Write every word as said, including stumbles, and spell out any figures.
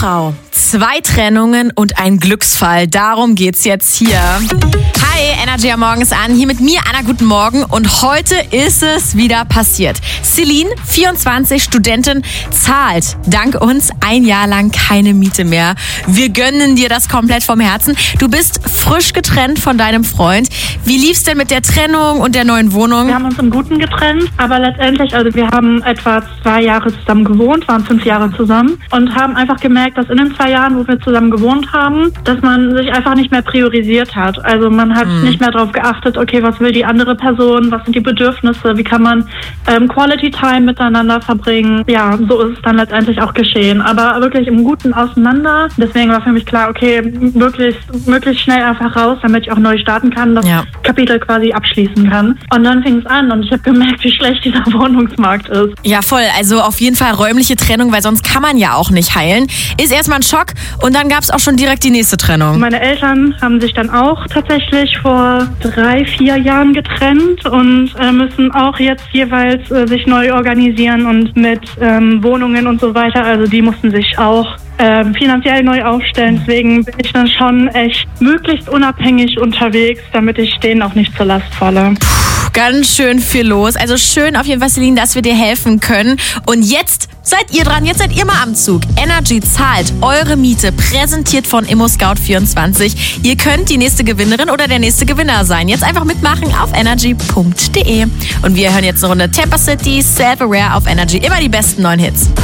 Frau, zwei Trennungen und ein Glücksfall. Darum geht's jetzt hier. Hi, Energy am Morgens an. Hier mit mir, Anna, guten Morgen. Und heute ist es wieder passiert. Celine, vierundzwanzig, Studentin, zahlt dank uns ein Jahr lang keine Miete mehr. Wir gönnen dir das komplett vom Herzen. Du bist frisch getrennt von deinem Freund. Wie lief's denn mit der Trennung und der neuen Wohnung? Wir haben uns im Guten getrennt, aber letztendlich, also wir haben etwa zwei Jahre zusammen gewohnt, waren fünf Jahre zusammen und haben einfach gemerkt, dass in den zwei Jahren, wo wir zusammen gewohnt haben, dass man sich einfach nicht mehr priorisiert hat. Also man hat hm. nicht mehr darauf geachtet, okay, was will die andere Person, was sind die Bedürfnisse, wie kann man ähm, Quality Time miteinander verbringen. Ja, so ist es dann letztendlich auch geschehen. Aber wirklich im Guten auseinander. Deswegen war für mich klar, okay, möglichst, möglichst schnell einfach raus, damit ich auch neu starten kann, das ja. Kapitel quasi abschließen kann. Und dann fing es an und ich habe gemerkt, wie schlecht dieser Wohnungsmarkt ist. Ja, voll. Also auf jeden Fall räumliche Trennung, weil sonst kann man ja auch nicht heilen. Ist erstmal ein Schock und dann gab es auch schon direkt die nächste Trennung. Meine Eltern haben sich dann auch tatsächlich vor drei, vier Jahren getrennt und äh, müssen auch jetzt jeweils äh, sich neu organisieren und mit ähm, Wohnungen und so weiter. Also die mussten sich auch Ähm, finanziell neu aufstellen. Deswegen bin ich dann schon echt möglichst unabhängig unterwegs, damit ich denen auch nicht zur Last falle. Puh, ganz schön viel los. Also schön auf jeden Fall, Celine, dass wir dir helfen können. Und jetzt seid ihr dran, jetzt seid ihr mal am Zug. Energy zahlt eure Miete, präsentiert von ImmoScout vierundzwanzig. Ihr könnt die nächste Gewinnerin oder der nächste Gewinner sein. Jetzt einfach mitmachen auf energy punkt de. Und wir hören jetzt eine Runde Tampa City, Self-Aware auf Energy. Immer die besten neuen Hits.